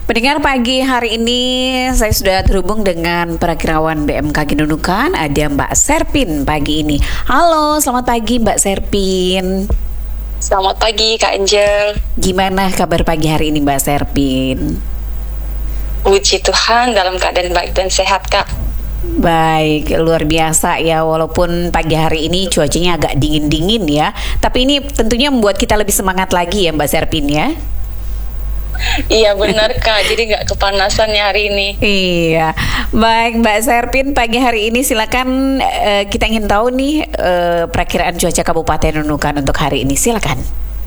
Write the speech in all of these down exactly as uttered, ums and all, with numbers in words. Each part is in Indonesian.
Pendengar, pagi hari ini saya sudah terhubung dengan Perakirawan B M K G Nunukan, ada Mbak Serpin pagi ini. Halo, selamat pagi Mbak Serpin. Selamat pagi Kak Angel. Gimana kabar pagi hari ini Mbak Serpin? Puji Tuhan dalam keadaan baik dan sehat Kak. Baik, luar biasa ya, walaupun pagi hari ini cuacanya agak dingin-dingin ya, tapi ini tentunya membuat kita lebih semangat lagi ya Mbak Serpin ya. Iya benar Kak, jadi nggak kepanasan ya hari ini. Iya, baik Mbak Serpin, pagi hari ini silakan, uh, kita ingin tahu nih uh, perakiraan cuaca Kabupaten Nunukan untuk hari ini, silakan.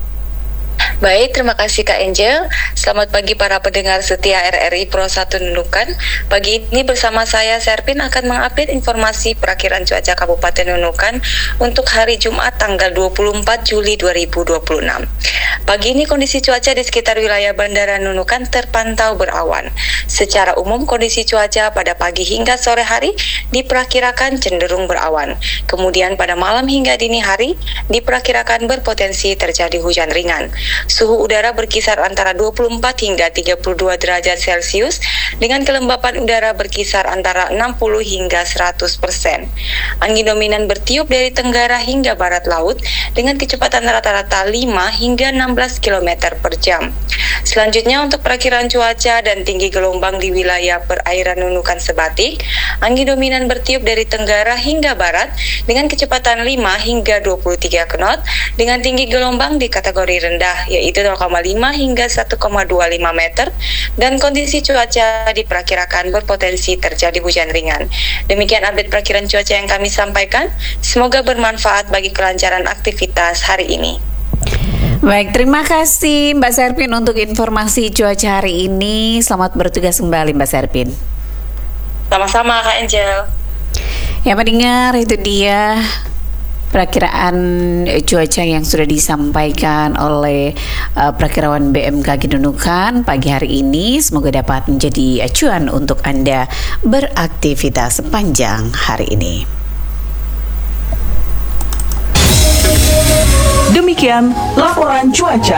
Baik, terima kasih Kak Angel. Selamat pagi para pendengar setia R R I Pro satu Nunukan. Pagi ini bersama saya Serpin akan mengupdate informasi perakiraan cuaca Kabupaten Nunukan untuk hari Jumat tanggal dua puluh empat Juli dua ribu dua puluh enam. Pagi ini kondisi cuaca di sekitar wilayah Bandara Nunukan terpantau berawan. Secara umum kondisi cuaca pada pagi hingga sore hari diperkirakan cenderung berawan. Kemudian pada malam hingga dini hari diperkirakan berpotensi terjadi hujan ringan. Suhu udara berkisar antara dua puluh empat hingga tiga puluh dua derajat Celcius dengan kelembapan udara berkisar antara enam puluh hingga seratus persen. Angin dominan bertiup dari tenggara hingga barat laut dengan kecepatan rata-rata lima hingga enam belas kilometer per jam. Selanjutnya untuk perakiraan cuaca dan tinggi gelombang di wilayah perairan Nunukan Sebatik, angin dominan bertiup dari tenggara hingga barat dengan kecepatan lima hingga dua puluh tiga knot dengan tinggi gelombang di kategori rendah yaitu nol koma lima hingga satu koma dua lima meter, dan kondisi cuaca diperkirakan berpotensi terjadi hujan ringan. Demikian update perakiraan cuaca yang kami sampaikan. Semoga bermanfaat bagi kelancaran aktivitas hari ini. Baik, terima kasih Mbak Serpin untuk informasi cuaca hari ini. Selamat bertugas kembali Mbak Serpin. Sama-sama Kak Angel. Ya pendengar, itu dia perakiraan cuaca yang sudah disampaikan oleh uh, Perakirawan B M K G Nunukan pagi hari ini. Semoga dapat menjadi acuan untuk Anda beraktivitas sepanjang hari ini. Demikian laporan cuaca.